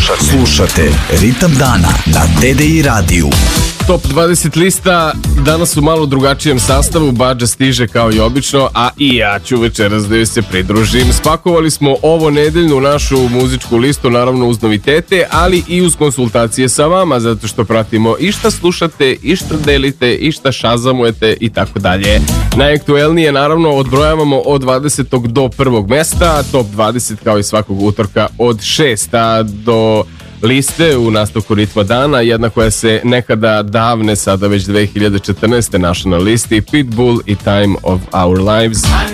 Slušate Ritam dana na TDI radiju. Top 20 lista danas u malo drugačijem sastavu. Badža stiže kao i obično, a i ja ću večeras da joj se pridružim. Spakovali smo ovo nedeljnu našu muzičku listu, naravno uz novitete, ali i uz konsultacije sa vama, zato što pratimo i šta slušate, i šta delite, i šta šazamujete i tako dalje. Najaktuelnije naravno odbrojavamo od 20. do 1. mesta, top 20 kao i svakog utorka od 6. do liste u nastavku ritma dana, jedna koja se nekada davne, sada već 2014. našla na listi, Pitbull i Time of Our Lives.